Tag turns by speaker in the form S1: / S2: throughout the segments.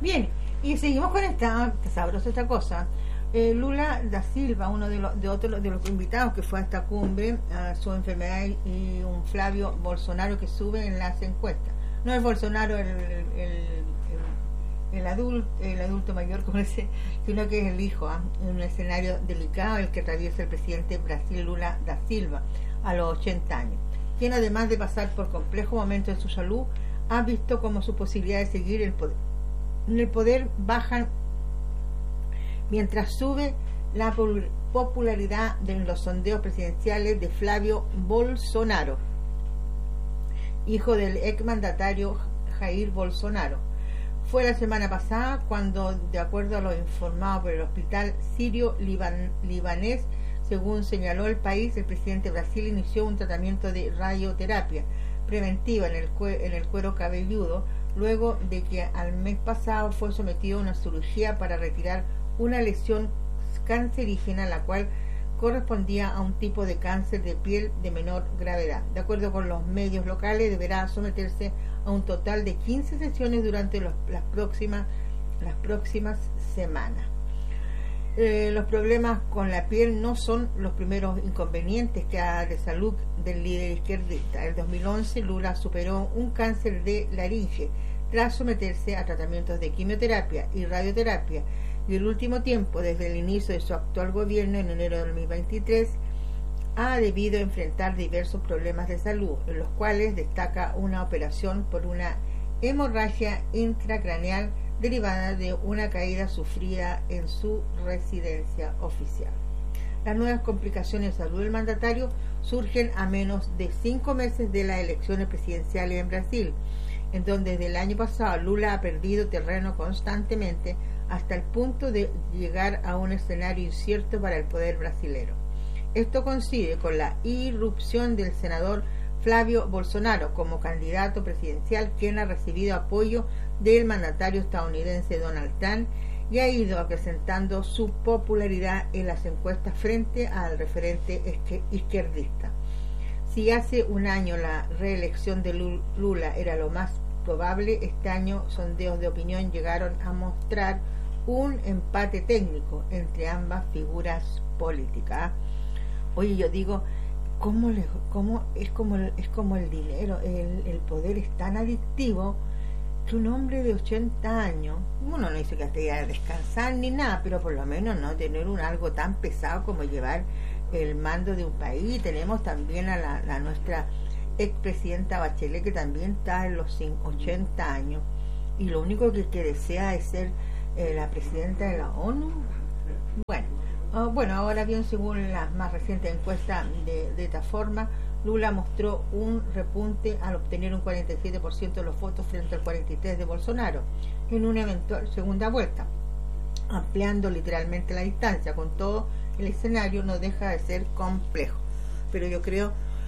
S1: Bien, y seguimos con esta sabrosa esta cosa. Lula da Silva, uno de los invitados que fue a esta cumbre, a su enfermedad, y un Flavio Bolsonaro que sube en las encuestas. No es Bolsonaro el adulto mayor, como dice, sino que es el hijo, en un escenario delicado el que atraviesa el presidente de Brasil, Lula da Silva, a los 80 años, quien además de pasar por complejos momentos de su salud, ha visto como su posibilidad de seguir en el poder bajan mientras sube la popularidad de los sondeos presidenciales de Flavio Bolsonaro, hijo del exmandatario Jair Bolsonaro. Fue la semana pasada cuando, de acuerdo a lo informado por el hospital sirio-libanés, según señaló el país, el presidente de Brasil inició un tratamiento de radioterapia preventiva en el cuero cabelludo, luego de que al mes pasado fue sometido a una cirugía para retirar una lesión cancerígena, la cual correspondía a un tipo de cáncer de piel de menor gravedad. De acuerdo con los medios locales, deberá someterse a un total de 15 sesiones durante las próximas semanas. Los problemas con la piel no son los primeros inconvenientes que ha de salud del líder izquierdista. En 2011, Lula superó un cáncer de laringe tras someterse a tratamientos de quimioterapia y radioterapia, y el último tiempo, desde el inicio de su actual gobierno en enero de 2023, ha debido enfrentar diversos problemas de salud, en los cuales destaca una operación por una hemorragia intracraneal derivada de una caída sufrida en su residencia oficial. Las nuevas complicaciones de salud del mandatario surgen a menos de 5 meses de las elecciones presidenciales en Brasil, en donde desde el año pasado Lula ha perdido terreno constantemente hasta el punto de llegar a un escenario incierto para el poder brasilero. Esto coincide con la irrupción del senador Flavio Bolsonaro como candidato presidencial, quien ha recibido apoyo del mandatario estadounidense Donald Trump y ha ido acrecentando su popularidad en las encuestas frente al referente izquierdista. Si hace un año la reelección de Lula era lo más probable, este año sondeos de opinión llegaron a mostrar un empate técnico entre ambas figuras políticas. Oye, yo digo, es como el dinero, el poder es tan adictivo que un hombre de 80 años, uno no dice que esté a descansar ni nada, pero por lo menos no tener algo tan pesado como llevar el mando de un país. Tenemos también a nuestra expresidenta Bachelet, que también está en los 80 años, y lo único que desea es ser la presidenta de la ONU. Bueno, ahora bien, según las más recientes encuestas de esta forma, Lula mostró un repunte al obtener un 47% de los votos frente al 43% de Bolsonaro en una eventual segunda vuelta, ampliando literalmente la distancia. Con todo, el escenario no deja de ser complejo, pero yo creo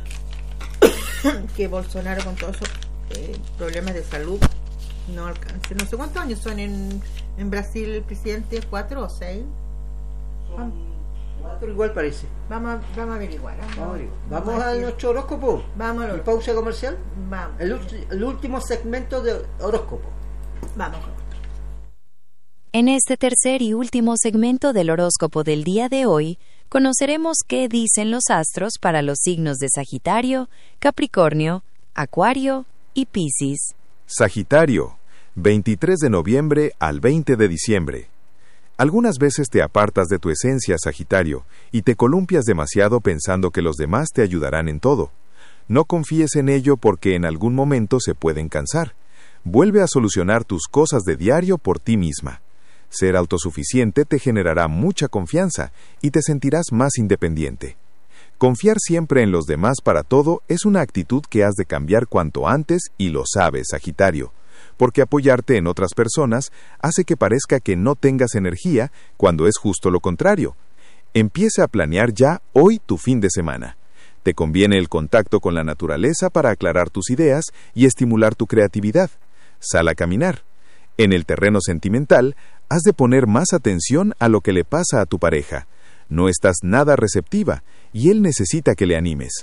S1: que Bolsonaro, con todos esos problemas de salud, no alcanza. No sé cuántos años son en Brasil el presidente, 4 o 6.
S2: Son 4 igual parece.
S1: Vamos a averiguar.
S2: Vamos a nuestro horóscopo.
S1: Vámonos.
S2: ¿Y pausa comercial?
S1: Vamos.
S2: El último segmento de horóscopo.
S1: Vamos.
S3: En este tercer y último segmento del horóscopo del día de hoy, conoceremos qué dicen los astros para los signos de Sagitario, Capricornio, Acuario y Piscis.
S4: Sagitario, 23 de noviembre al 20 de diciembre. Algunas veces te apartas de tu esencia, Sagitario, y te columpias demasiado pensando que los demás te ayudarán en todo. No confíes en ello porque en algún momento se pueden cansar. Vuelve a solucionar tus cosas de diario por ti misma. Ser autosuficiente te generará mucha confianza y te sentirás más independiente. Confiar siempre en los demás para todo es una actitud que has de cambiar cuanto antes y lo sabes, Sagitario, porque apoyarte en otras personas hace que parezca que no tengas energía cuando es justo lo contrario. Empieza a planear ya hoy tu fin de semana. Te conviene el contacto con la naturaleza para aclarar tus ideas y estimular tu creatividad. Sal a caminar. En el terreno sentimental, has de poner más atención a lo que le pasa a tu pareja. No estás nada receptiva y él necesita que le animes.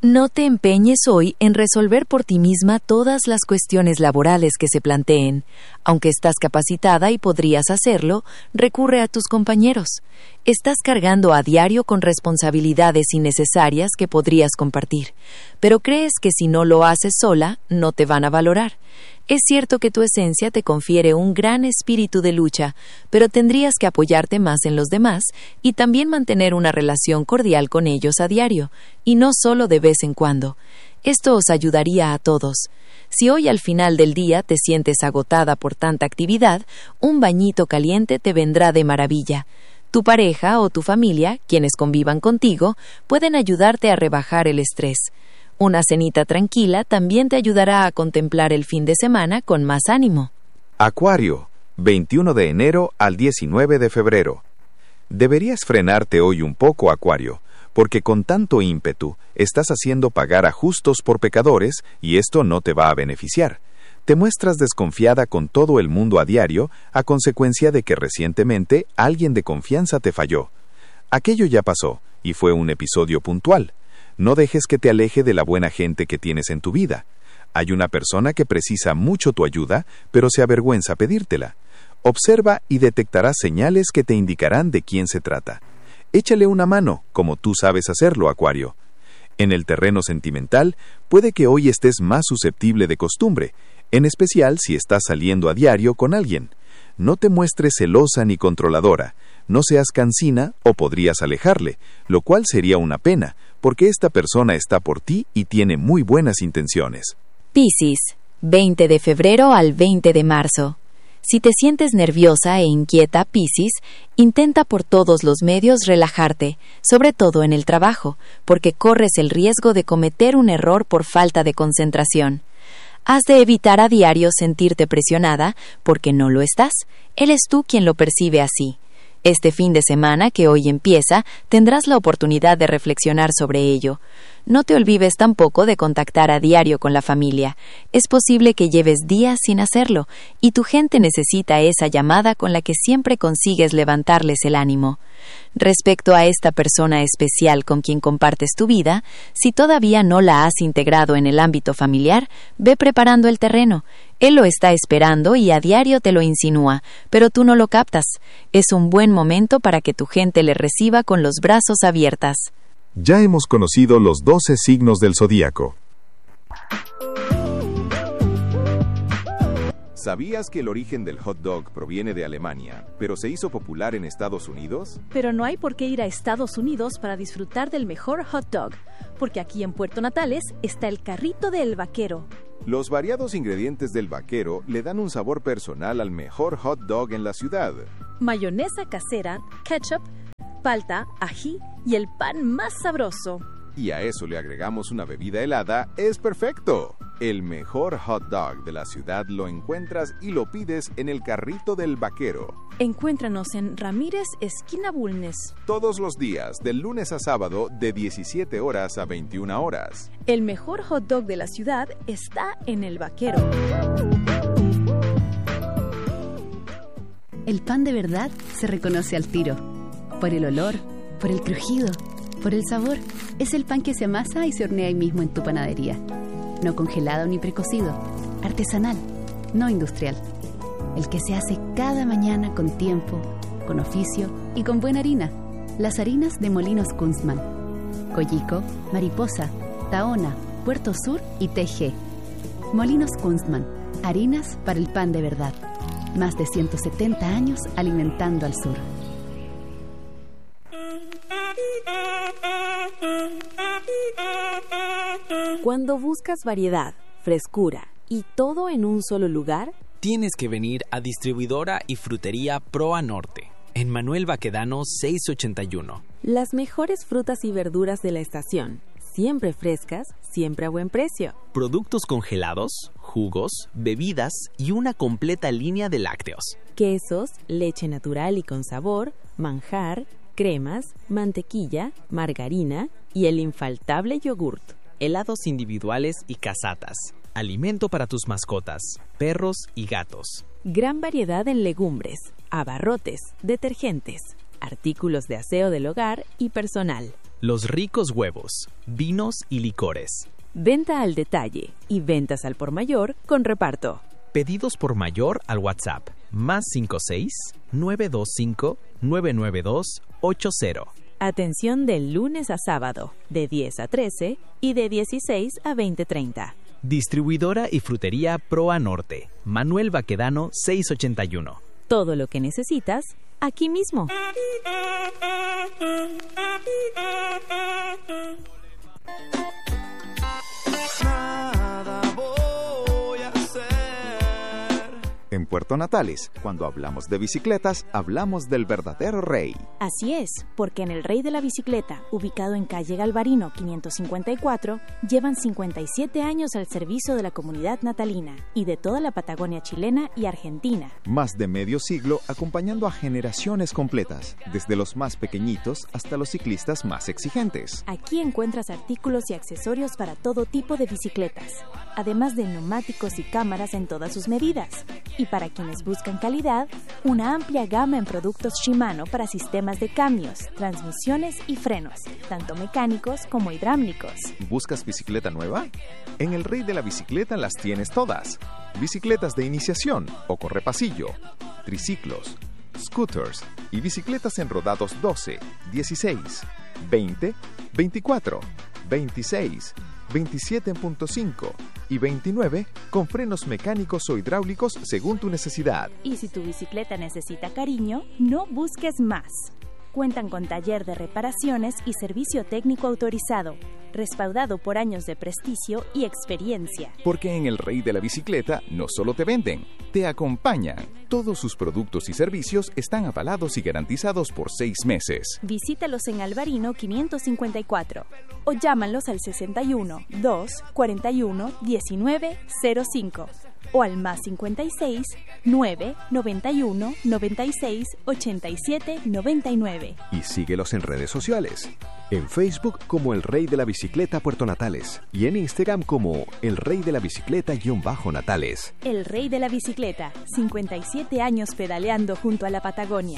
S3: No te empeñes hoy en resolver por ti misma todas las cuestiones laborales que se planteen. Aunque estás capacitada y podrías hacerlo, recurre a tus compañeros. Estás cargando a diario con responsabilidades innecesarias que podrías compartir, pero crees que si no lo haces sola, no te van a valorar. Es cierto que tu esencia te confiere un gran espíritu de lucha, pero tendrías que apoyarte más en los demás y también mantener una relación cordial con ellos a diario, y no solo de vez en cuando. Esto os ayudaría a todos. Si hoy al final del día te sientes agotada por tanta actividad, un bañito caliente te vendrá de maravilla. Tu pareja o tu familia, quienes convivan contigo, pueden ayudarte a rebajar el estrés. Una cenita tranquila también te ayudará a contemplar el fin de semana con más ánimo.
S4: Acuario, 21 de enero al 19 de febrero. Deberías frenarte hoy un poco, Acuario, porque con tanto ímpetu estás haciendo pagar a justos por pecadores y esto no te va a beneficiar. Te muestras desconfiada con todo el mundo a diario a consecuencia de que recientemente alguien de confianza te falló. Aquello ya pasó y fue un episodio puntual. No dejes que te aleje de la buena gente que tienes en tu vida. Hay una persona que precisa mucho tu ayuda, pero se avergüenza pedírtela. Observa y detectarás señales que te indicarán de quién se trata. Échale una mano, como tú sabes hacerlo, Acuario. En el terreno sentimental, puede que hoy estés más susceptible de costumbre, en especial si estás saliendo a diario con alguien. No te muestres celosa ni controladora, no seas cansina o podrías alejarle, lo cual sería una pena, porque esta persona está por ti y tiene muy buenas intenciones.
S3: Piscis, 20 de febrero al 20 de marzo. Si te sientes nerviosa e inquieta, Piscis, intenta por todos los medios relajarte, sobre todo en el trabajo, porque corres el riesgo de cometer un error por falta de concentración. Has de evitar a diario sentirte presionada, porque no lo estás. Eres tú quien lo percibe así. Este fin de semana que hoy empieza, tendrás la oportunidad de reflexionar sobre ello. No te olvides tampoco de contactar a diario con la familia. Es posible que lleves días sin hacerlo, y tu gente necesita esa llamada con la que siempre consigues levantarles el ánimo. Respecto a esta persona especial con quien compartes tu vida, si todavía no la has integrado en el ámbito familiar, ve preparando el terreno. Él lo está esperando y a diario te lo insinúa, pero tú no lo captas. Es un buen momento para que tu gente le reciba con los brazos abiertos.
S4: Ya hemos conocido los 12 signos del zodíaco. ¿Sabías que el origen del hot dog proviene de Alemania, pero se hizo popular en Estados Unidos?
S5: Pero no hay por qué ir a Estados Unidos para disfrutar del mejor hot dog, porque aquí en Puerto Natales está el carrito del vaquero.
S4: Los variados ingredientes del vaquero le dan un sabor personal al mejor hot dog en la ciudad.
S5: Mayonesa casera, ketchup, palta, ají y el pan más sabroso.
S4: Y a eso le agregamos una bebida helada, es perfecto. El mejor hot dog de la ciudad lo encuentras y lo pides en el carrito del vaquero.
S5: Encuéntranos en Ramírez, esquina Bulnes.
S4: Todos los días, de lunes a sábado, de 17 horas a 21 horas.
S5: El mejor hot dog de la ciudad está en el vaquero.
S6: El pan de verdad se reconoce al tiro. Por el olor, por el crujido, por el sabor. Es el pan que se amasa y se hornea ahí mismo en tu panadería. No congelado ni precocido. Artesanal, no industrial. El que se hace cada mañana con tiempo, con oficio y con buena harina. Las harinas de Molinos Kunstmann. Coyico, Mariposa, Tahona, Puerto Sur y TG. Molinos Kunstmann. Harinas para el pan de verdad. Más de 170 años alimentando al sur.
S7: Cuando buscas variedad, frescura y todo en un solo lugar,
S8: tienes que venir a Distribuidora y Frutería Proa Norte, en Manuel Baquedano 681.
S7: Las mejores frutas y verduras de la estación, siempre frescas, siempre a buen precio.
S8: Productos congelados, jugos, bebidas y una completa línea de lácteos.
S7: Quesos, leche natural y con sabor, manjar, cremas, mantequilla, margarina y el infaltable yogurt.
S8: Helados individuales y casatas. Alimento para tus mascotas, perros y gatos.
S7: Gran variedad en legumbres, abarrotes, detergentes, artículos de aseo del hogar y personal.
S8: Los ricos huevos, vinos y licores.
S7: Venta al detalle y ventas al por mayor con reparto.
S8: Pedidos por mayor al WhatsApp +56 925 992 80.
S7: Atención de lunes a sábado, de 10 a 13 y de 16 a 20:30.
S8: Distribuidora y frutería Proa Norte, Manuel Baquedano 681.
S7: Todo lo que necesitas, aquí mismo.
S9: Nada voy a hacer.
S10: En Puerto Natales, cuando hablamos de bicicletas, hablamos del verdadero rey.
S5: Así es, porque en el Rey de la Bicicleta, ubicado en calle Galvarino 554, llevan 57 años al servicio de la comunidad natalina y de toda la Patagonia chilena y argentina.
S10: Más de medio siglo acompañando a generaciones completas, desde los más pequeñitos hasta los ciclistas más exigentes.
S5: Aquí encuentras artículos y accesorios para todo tipo de bicicletas, además de neumáticos y cámaras en todas sus medidas. Y para quienes buscan calidad, una amplia gama en productos Shimano para sistemas de cambios, transmisiones y frenos, tanto mecánicos como hidráulicos.
S10: ¿Buscas bicicleta nueva? En el Rey de la Bicicleta las tienes todas. Bicicletas de iniciación o correpasillo, triciclos, scooters y bicicletas en rodados 12, 16, 20, 24, 26, 27.5 y 29 con frenos mecánicos o hidráulicos según tu necesidad.
S5: Y si tu bicicleta necesita cariño, no busques más. Cuentan con taller de reparaciones y servicio técnico autorizado, respaldado por años de prestigio y experiencia.
S10: Porque en el Rey de la Bicicleta no solo te venden, te acompañan. Todos sus productos y servicios están avalados y garantizados por 6 meses.
S5: Visítalos en Alvarino 554 o llámalos al 61 2 41 19 05 o al +56 9 91 96 87 99.
S11: Y síguelos en redes sociales. En Facebook como El Rey de la Bicicleta Puerto Natales y en Instagram como El Rey de la Bicicleta_Natales.
S5: El Rey de la Bicicleta, 57 años pedaleando junto a la Patagonia.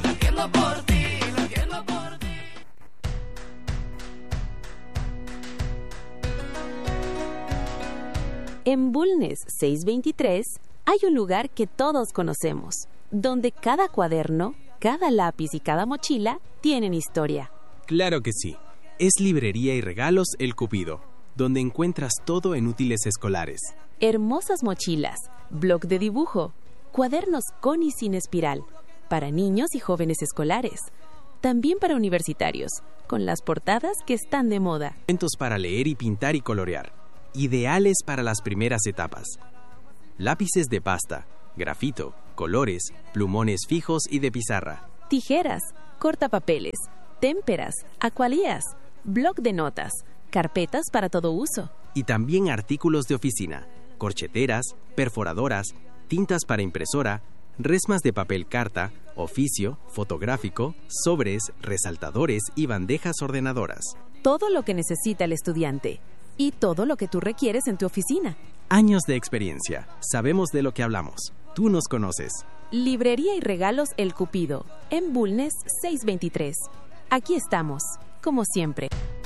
S7: En Bulnes 623 hay un lugar que todos conocemos, donde cada cuaderno, cada lápiz y cada mochila tienen historia.
S8: Claro que sí. Es Librería y Regalos El Cupido, donde encuentras todo en útiles escolares.
S7: Hermosas mochilas, bloc de dibujo, cuadernos con y sin espiral, para niños y jóvenes escolares. También para universitarios, con las portadas que están de moda.
S8: Cuentos para leer y pintar y colorear, ideales para las primeras etapas. Lápices de pasta, grafito, colores, plumones fijos y de pizarra.
S7: Tijeras, cortapapeles, témperas, acualías, bloc de notas, carpetas para todo uso.
S8: Y también artículos de oficina, corcheteras, perforadoras, tintas para impresora, resmas de papel carta, oficio, fotográfico, sobres, resaltadores y bandejas ordenadoras.
S7: Todo lo que necesita el estudiante y todo lo que tú requieres en tu oficina.
S8: Años de experiencia. Sabemos de lo que hablamos. Tú nos conoces.
S7: Librería y Regalos El Cupido, en Bulnes 623. Aquí estamos, como siempre.